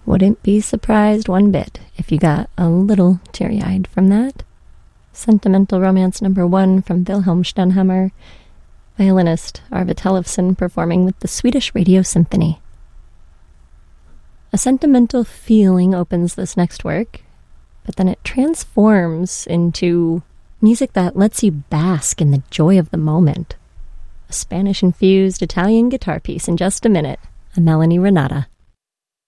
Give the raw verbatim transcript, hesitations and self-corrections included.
Wouldn't be surprised one bit if you got a little teary-eyed from that. Sentimental Romance number one from Wilhelm Stenhammar, violinist Arvid Tellefsen performing with the Swedish Radio Symphony. A sentimental feeling opens this next work, but then it transforms into music that lets you bask in the joy of the moment. A Spanish-infused Italian guitar piece in just a minute. I'm Melanie Renata.